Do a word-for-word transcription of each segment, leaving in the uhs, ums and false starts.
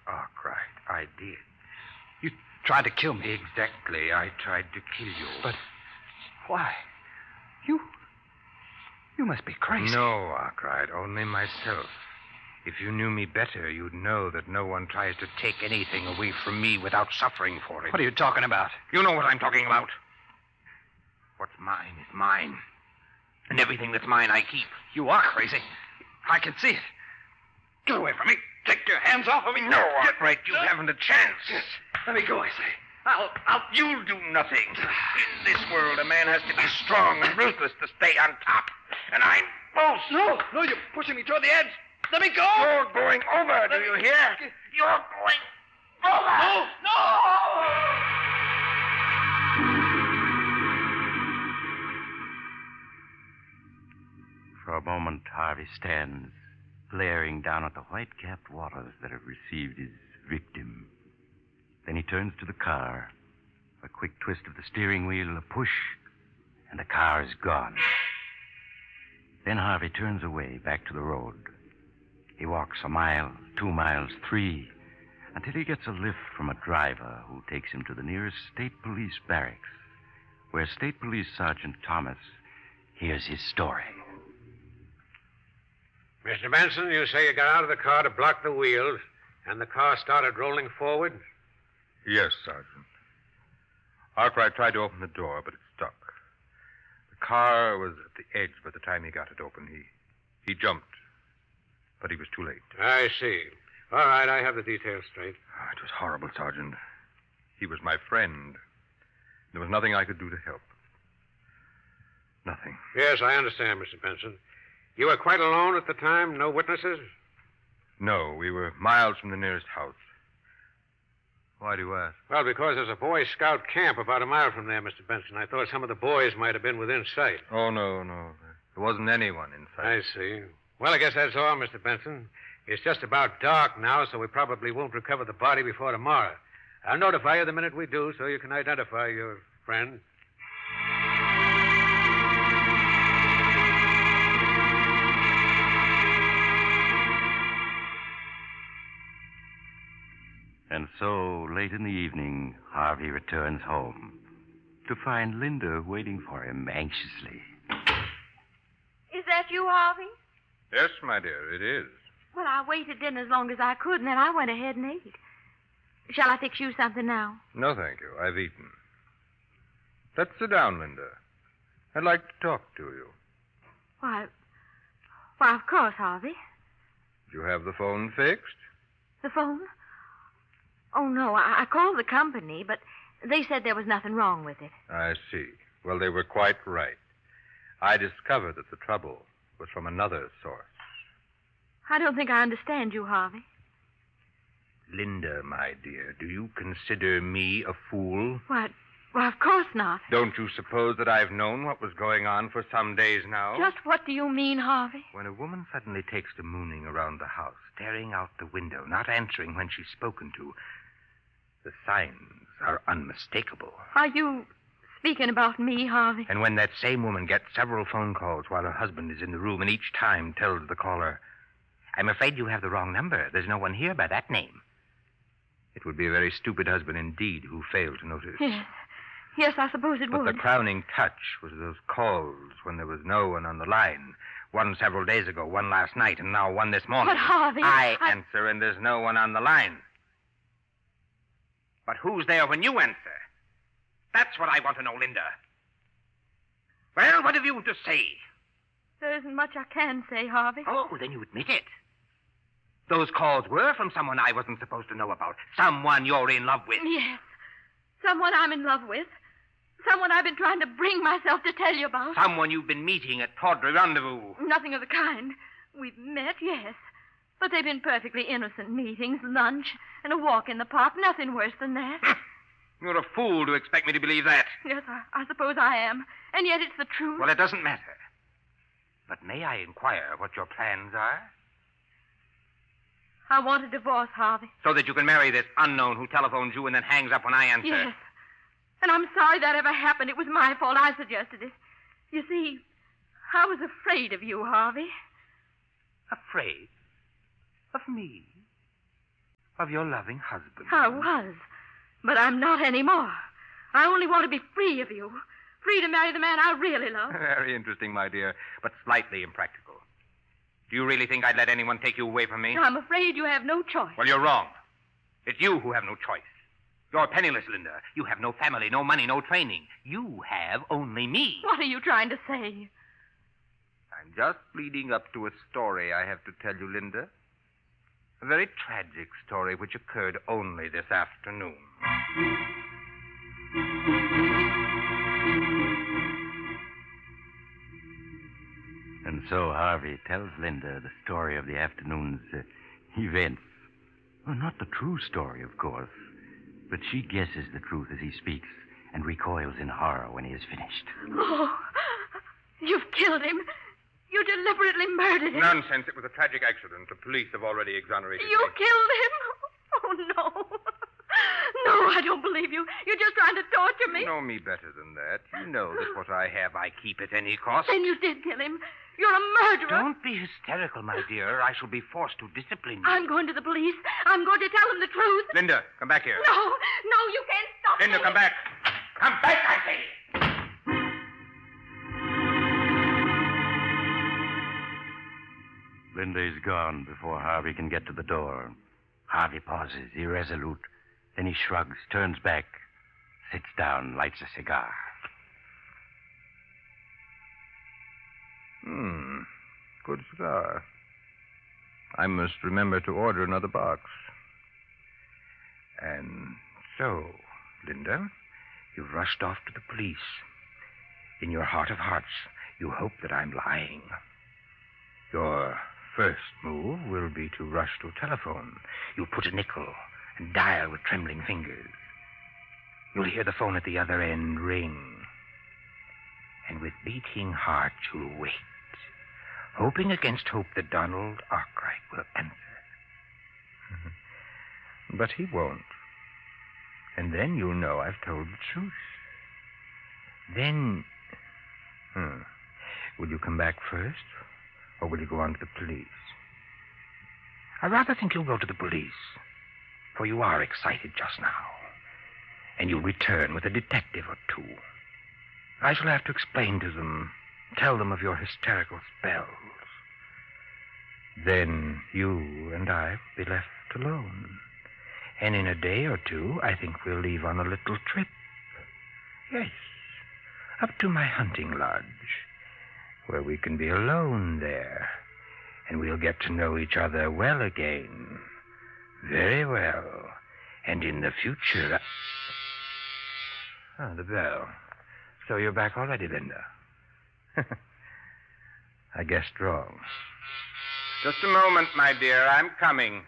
Arkwright, I did. You tried to kill me. Exactly. I tried to kill you. But why? You... You must be crazy. No, Arkwright, only myself. If you knew me better, you'd know that no one tries to take anything away from me without suffering for it. What are you talking about? You know what I'm talking about. What's mine is mine. And everything that's mine, I keep. You are crazy. I can see it. Get away from me. Take your hands off of me. No, Arkwright, you haven't a chance. Yes. Let me go, I say. I'll... I'll... You'll do nothing. In this world, a man has to be strong and ruthless to stay on top. And I'm both. No, no, you're pushing me toward the edge. Let me go. You're going over, do you hear? You're going over. No, no! For a moment, Harvey stands, glaring down at the white-capped waters that have received his victim. Then he turns to the car. A quick twist of the steering wheel, a push, and the car is gone. Then Harvey turns away, back to the road. He walks a mile, two miles, three, until he gets a lift from a driver who takes him to the nearest state police barracks, where State Police Sergeant Thomas hears his story. Mister Benson, you say you got out of the car to block the wheels, and the car started rolling forward? Yes, Sergeant. Arkwright tried to open the door, but it stuck. The car was at the edge by the time he got it open. He, he jumped, but he was too late. I see. All right, I have the details straight. Oh, it was horrible, Sergeant. He was my friend. There was nothing I could do to help. Nothing. Yes, I understand, Mister Benson. You were quite alone at the time? No witnesses? No, we were miles from the nearest house. Why do you ask? Well, because there's a Boy Scout camp about a mile from there, Mister Benson. I thought some of the boys might have been within sight. Oh, no, no. There wasn't anyone in sight. I see. Well, I guess that's all, Mister Benson. It's just about dark now, so we probably won't recover the body before tomorrow. I'll notify you the minute we do, so you can identify your friend. And so, late in the evening, Harvey returns home to find Linda waiting for him anxiously. Is that you, Harvey? Yes, my dear, it is. Well, I waited in as long as I could, and then I went ahead and ate. Shall I fix you something now? No, thank you. I've eaten. Let's sit down, Linda. I'd like to talk to you. Why, why, of course, Harvey. You have the phone fixed? The phone? Oh, no, I, I called the company, but they said there was nothing wrong with it. I see. Well, they were quite right. I discovered that the trouble was from another source. I don't think I understand you, Harvey. Linda, my dear, do you consider me a fool? What? Well, of course not. Don't you suppose that I've known what was going on for some days now? Just what do you mean, Harvey? When a woman suddenly takes to mooning around the house, staring out the window, not answering when she's spoken to, the signs are unmistakable. Are you speaking about me, Harvey? And when that same woman gets several phone calls while her husband is in the room and each time tells the caller, "I'm afraid you have the wrong number. There's no one here by that name," it would be a very stupid husband indeed who failed to notice. Yes. Yes, I suppose it but would. But the crowning touch was those calls when there was no one on the line. One several days ago, one last night, and now one this morning. But, Harvey... I, I answer, and there's no one on the line. But who's there when you answer? That's what I want to know, Linda. Well, what have you to say? There isn't much I can say, Harvey. Oh, then you admit it. Those calls were from someone I wasn't supposed to know about. Someone you're in love with. Yes. Someone I'm in love with. Someone I've been trying to bring myself to tell you about. Someone you've been meeting at Tawdry Rendezvous. Nothing of the kind. We've met, yes. But they've been perfectly innocent meetings, lunch, and a walk in the park. Nothing worse than that. You're a fool to expect me to believe that. Yes, I, I suppose I am. And yet it's the truth. Well, it doesn't matter. But may I inquire what your plans are? I want a divorce, Harvey. So that you can marry this unknown who telephones you and then hangs up when I answer? Yes. And I'm sorry that ever happened. It was my fault. I suggested it. You see, I was afraid of you, Harvey. Afraid? Of me? of your loving husband. I was. But I'm not anymore. I only want to be free of you. Free to marry the man I really love. Very interesting, my dear, but slightly impractical. Do you really think I'd let anyone take you away from me? I'm afraid you have no choice. Well, you're wrong. It's you who have no choice. You're penniless, Linda. You have no family, no money, no training. You have only me. What are you trying to say? I'm just leading up to a story I have to tell you, Linda. A very tragic story which occurred only this afternoon. And so Harvey tells Linda the story of the afternoon's uh, events. Well, not the true story, of course, but she guesses the truth as he speaks and recoils in horror when he is finished. Oh, you've killed him. You deliberately murdered him. Nonsense. It was a tragic accident. The police have already exonerated You me. killed him? Oh, no. No, I don't believe you. You're just trying to torture me. You know me better than that. You know that what I have I keep at any cost. Then you did kill him. You're a murderer. Don't be hysterical, my dear. I shall be forced to discipline you. I'm going to the police. I'm going to tell them the truth. Linda, come back here. No, no, you can't stop Linda, me. come back. Come back, I say. Linda is gone before Harvey can get to the door. Harvey pauses, irresolute. Then he shrugs, turns back, sits down, lights a cigar. Hmm. Good cigar. I must remember to order another box. And so, Linda, you've rushed off to the police. In your heart of hearts, you hope that I'm lying. Your first move will be to rush to a telephone. You'll put a nickel and dial with trembling fingers. You'll hear the phone at the other end ring. And with beating heart, you'll wait, hoping against hope that Donald Arkwright will answer. But he won't. And then you'll know I've told the truth. Then, hmm, will you come back first, or will you go on to the police? I rather think you'll go to the police, for you are excited just now. And you'll return with a detective or two. I shall have to explain to them, tell them of your hysterical spells. Then you and I will be left alone. And in a day or two, I think we'll leave on a little trip. Yes, up to my hunting lodge, where we can be alone there. And we'll get to know each other well again. Very well. And in the future... Ah, the bell. So you're back already, Linda. I guessed wrong. Just a moment, my dear. I'm coming.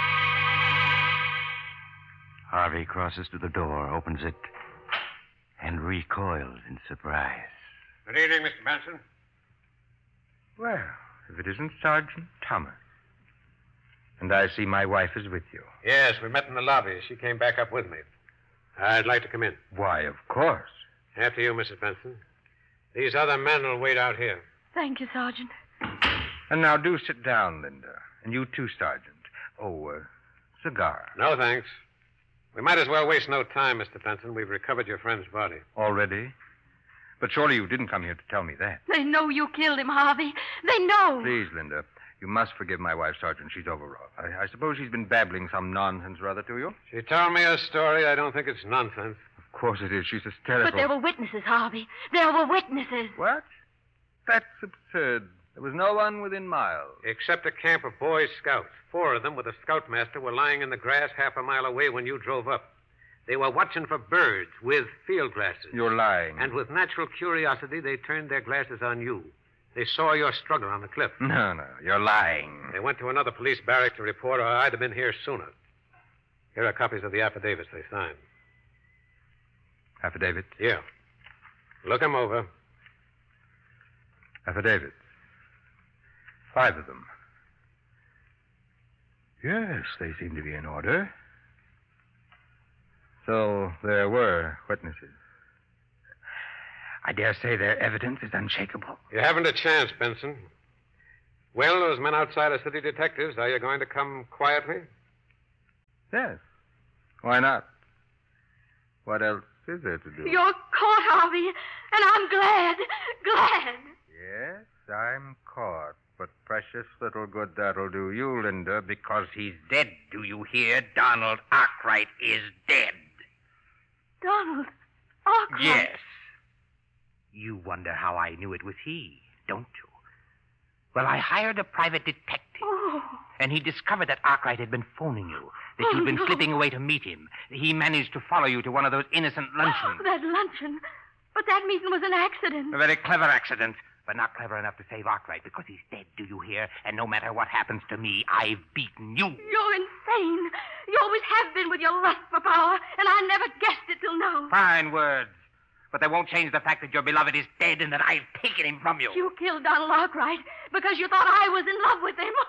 Harvey crosses to the door, opens it, and recoils in surprise. Good evening, Mister Benson. Well, if it isn't Sergeant Thomas. And I see my wife is with you. Yes, we met in the lobby. She came back up with me. I'd like to come in. Why, of course. After you, Missus Benson. These other men will wait out here. Thank you, Sergeant. And now do sit down, Linda. And you too, Sergeant. Oh, uh, cigar. No, thanks. We might as well waste no time, Mister Benson. We've recovered your friend's body. Already? But surely you didn't come here to tell me that. They know you killed him, Harvey. They know. Please, Linda. You must forgive my wife, Sergeant. She's overwrought. I, I suppose she's been babbling some nonsense or other to you? She told me a story. I don't think it's nonsense. Of course it is. She's hysterical. But there were witnesses, Harvey. There were witnesses. What? That's absurd. There was no one within miles. Except a camp of Boy Scouts. Four of them with a scoutmaster were lying in the grass half a mile away when you drove up. They were watching for birds with field glasses. You're lying. And with natural curiosity, they turned their glasses on you. They saw your struggle on the cliff. No, no, you're lying. They went to another police barrack to report, or I'd have been here sooner. Here are copies of the affidavits they signed. Affidavits? Yeah. Look them over. Affidavits. Five of them. Yes, they seem to be in order. So there were witnesses. I dare say their evidence is unshakable. You haven't a chance, Benson. Well, those men outside are city detectives. Are you going to come quietly? Yes. Why not? What else is there to do? You're caught, Harvey, and I'm glad, glad. Yes, I'm caught. But precious little good that'll do you, Linda, because he's dead. Do you hear? Donald Arkwright is dead. Donald Arkwright? Yes. You wonder how I knew it was he, don't you? Well, I hired a private detective. Oh. And he discovered that Arkwright had been phoning you, that Oh, you'd been no. slipping away to meet him. He managed to follow you to one of those innocent luncheons. That luncheon. But that meeting was an accident. A very clever accident, but not clever enough to save Arkwright because he's dead, do you hear? And no matter what happens to me, I've beaten you. You're insane. You always have been with your lust for power, and I never guessed it till now. Fine words. But they won't change the fact that your beloved is dead and that I've taken him from you. You killed Donald Arkwright because you thought I was in love with him.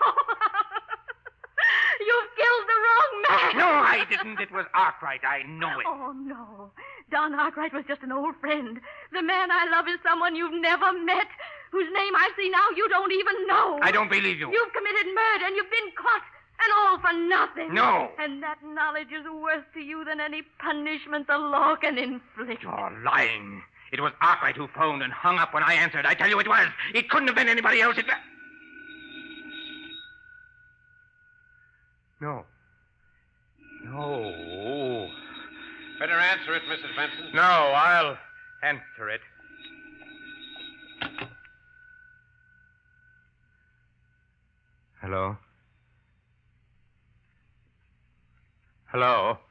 You've killed the wrong man. No, I didn't. It was Arkwright. I know it. Oh, no. Don Arkwright was just an old friend. The man I love is someone you've never met, whose name I see now you don't even know. I don't believe you. You've committed murder, and you've been caught, and all for nothing. No. And that knowledge is worse to you than any punishment the law can inflict. You're lying. It was Arkwright who phoned and hung up when I answered. I tell you it was. It couldn't have been anybody else. It... No. No. Better answer it, Missus Benson. No, I'll answer it. Hello? Hello?